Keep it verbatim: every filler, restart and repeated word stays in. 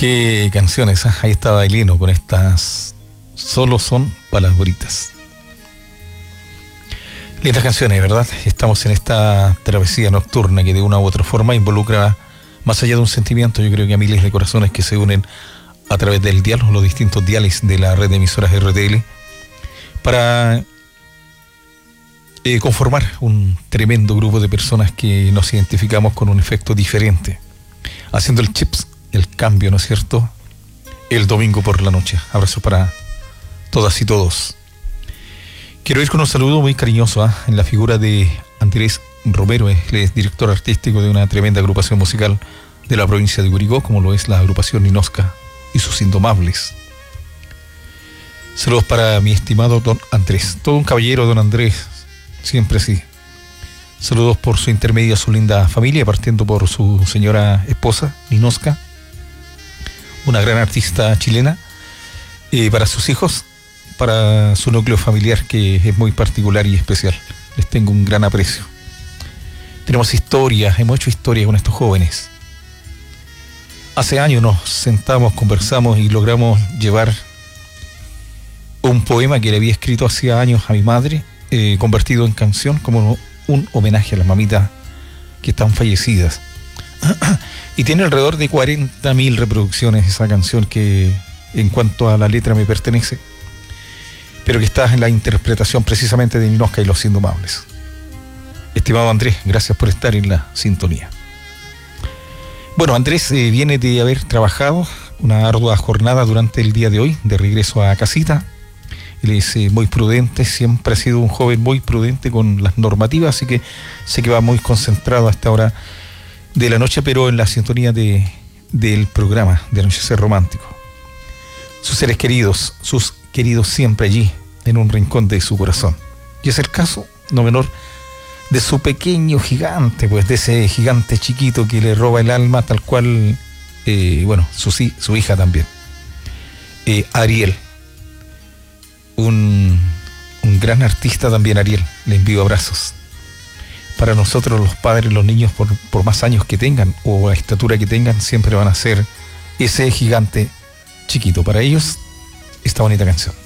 Qué canciones, ¿eh? Ahí estaba Eleno con estas Solo son palabritas. Lindas canciones, ¿verdad? Estamos en esta travesía nocturna que de una u otra forma involucra, más allá de un sentimiento, yo creo que a miles de corazones que se unen a través del dial, los distintos diales de la red de emisoras R T L, para eh, conformar un tremendo grupo de personas que nos identificamos con un efecto diferente, haciendo el chips, el cambio, ¿no es cierto?, el domingo por la noche. Abrazo para todas y todos. Quiero ir con un saludo muy cariñoso ¿eh? en la figura de Andrés Romero. Él es director artístico de una tremenda agrupación musical de la provincia de Curicó, como lo es la agrupación Ninosca y sus Indomables. Saludos para mi estimado don Andrés, todo un caballero, don Andrés, siempre sí. Saludos por su intermedio a su linda familia, partiendo por su señora esposa, Ninosca, una gran artista chilena, y para sus hijos, para su núcleo familiar, que es muy particular y especial. Les tengo un gran aprecio. Tenemos historias, hemos hecho historias con estos jóvenes. Hace años nos sentamos, conversamos y logramos llevar un poema que le había escrito hacía años a mi madre, eh, convertido en canción, como un homenaje a las mamitas que están fallecidas. Y tiene alrededor de cuarenta mil reproducciones esa canción, que en cuanto a la letra me pertenece, pero que está en la interpretación precisamente de Ninosca y los Indomables. Estimado Andrés, gracias por estar en la sintonía. Bueno, Andrés eh, viene de haber trabajado una ardua jornada durante el día de hoy, de regreso a casita. Él es eh, muy prudente, siempre ha sido un joven muy prudente con las normativas, así que sé que va muy concentrado a esta hora de la noche, pero en la sintonía de, del programa de Anochecer Romántico. Sus seres queridos, sus queridos siempre allí, en un rincón de su corazón. Y es el caso, no menor, de su pequeño gigante, pues de ese gigante chiquito que le roba el alma, tal cual, eh, bueno, su, su hija también. Eh, Ariel, un, un gran artista también, Ariel, le envío abrazos. Para nosotros los padres, los niños, por, por más años que tengan o la estatura que tengan, siempre van a ser ese gigante chiquito. Para ellos, esta bonita canción.